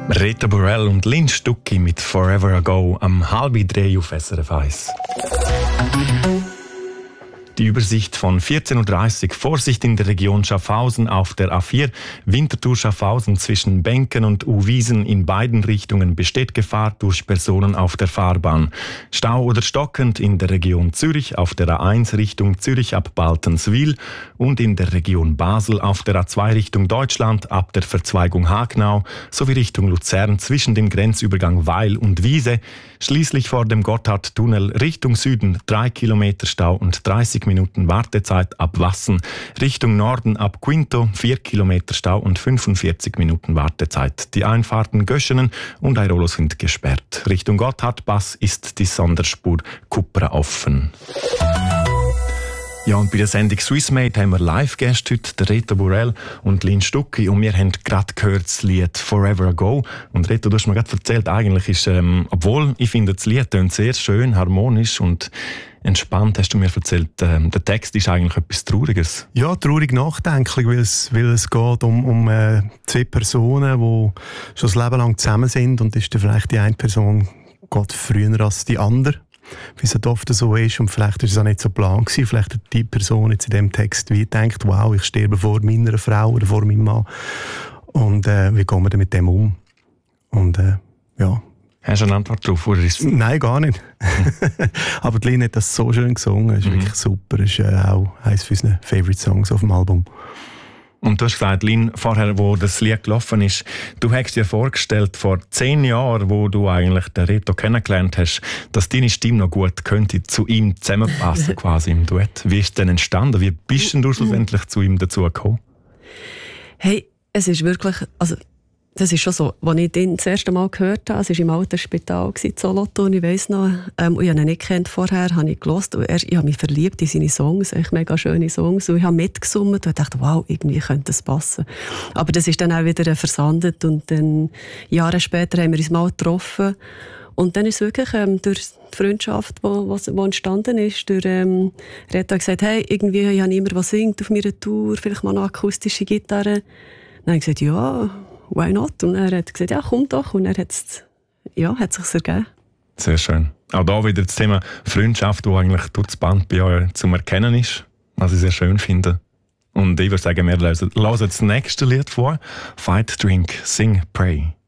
Rita Burrell und Lynn Stucki mit «Forever Ago» am 2:30 auf SRF 1. Die Übersicht von 14:30 Uhr. Vorsicht in der Region Schaffhausen auf der A4. Winterthur-Schaffhausen zwischen Benken und Uwiesen in beiden Richtungen besteht Gefahr durch Personen auf der Fahrbahn. Stau oder stockend in der Region Zürich auf der A1 Richtung Zürich ab Baltenswil und in der Region Basel auf der A2 Richtung Deutschland ab der Verzweigung Hagnau sowie Richtung Luzern zwischen dem Grenzübergang Weil und Wiese. Schließlich vor dem Gotthardtunnel Richtung Süden 3 Kilometer Stau und 30 Minuten Wartezeit ab Wassen. Richtung Norden ab Quinto 4 Kilometer Stau und 45 Minuten Wartezeit. Die Einfahrten Göschenen und Airolo sind gesperrt. Richtung Gotthardpass ist die Sonderspur Kupra offen. Ja, und bei der Sendung Swissmade haben wir Live-Gäste heute, der Rita Burrell und Lynn Stucki. Und wir haben gerade gehört das Lied «Forever Ago». Und Rita, du hast mir gerade erzählt, eigentlich ist, obwohl ich finde, das Lied tönt sehr schön, harmonisch und entspannt, hast du mir erzählt, der Text ist eigentlich etwas Trauriges. Ja, traurig nachdenklich, weil es geht um zwei Personen, die schon das Leben lang zusammen sind. Und ist dann vielleicht die eine Person geht früher als die andere. Wie es oft so ist, und vielleicht ist es auch nicht so geplant gewesen. Vielleicht hat die Person jetzt in diesem Text wie denkt, wow, ich sterbe vor meiner Frau oder vor meinem Mann. Und wie gehen wir denn mit dem um? Und ja. Hast du eine Antwort darauf? Oder ist Nein, gar nicht. Aber die Lynn hat das so schön gesungen. Es ist wirklich super. Es ist auch eines unserer Favorite Songs auf dem Album. Und du hast gesagt, Lynn, vorher, wo das Lied gelaufen ist, du hast dir vorgestellt, vor 10 Jahren, wo du eigentlich den Reto kennengelernt hast, dass deine Stimme noch gut könnte zu ihm zusammenpassen, quasi im Duett. Wie ist denn entstanden? Wie bist denn du schlussendlich zu ihm dazu gekommen? Hey, es ist wirklich, also das ist schon so, als ich ihn das erste Mal gehört habe, es war im alten Spital in Solothurn, ich weiss noch, ich habe ihn nicht gekannt vorher, habe ich gehört und ich habe mich verliebt in seine Songs, echt mega schöne Songs, und ich habe mitgesummt und dachte, wow, irgendwie könnte das passen. Aber das ist dann auch wieder versandet und dann Jahre später haben wir uns mal getroffen und dann ist es wirklich durch die Freundschaft, die entstanden ist, durch Reto hat gesagt, hey, irgendwie ich habe niemand, der singt auf meiner Tour, vielleicht mal eine akustische Gitarre. Dann habe ich gesagt, ja, why not? Und er hat gesagt, ja, komm doch. Und er hat es sich ergeben. Sehr schön. Auch da wieder das Thema Freundschaft, das eigentlich durch das Band bei euch zum Erkennen ist, was ich sehr schön finde. Und ich würde sagen, wir hören das nächste Lied vor. Fight, Drink, Sing, Pray.